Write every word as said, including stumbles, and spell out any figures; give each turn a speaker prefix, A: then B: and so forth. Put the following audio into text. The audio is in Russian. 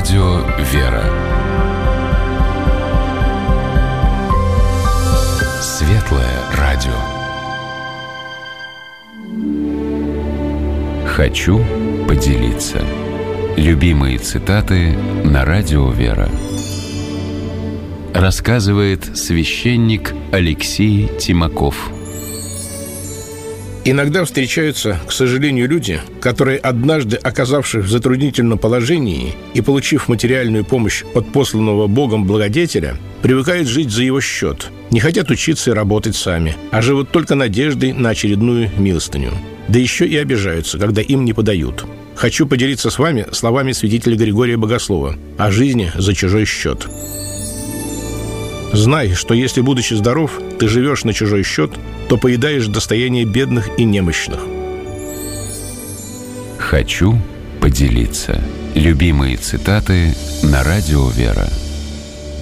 A: радио «Вера». Светлое радио. Хочу поделиться. Любимые цитаты на радио «Вера». Рассказывает священник Алексей Тимаков.
B: Иногда встречаются, к сожалению, люди, которые, однажды оказавшись в затруднительном положении и получив материальную помощь от посланного Богом благодетеля, привыкают жить за его счет, не хотят учиться и работать сами, а живут только надеждой на очередную милостыню. Да еще и обижаются, когда им не подают. Хочу поделиться с вами словами святителя Григория Богослова о жизни за чужой счет. Знай, что если, будучи здоров, ты живешь на чужой счет, то поедаешь достояние бедных и немощных.
A: Хочу поделиться. Любимые цитаты на радио «Вера».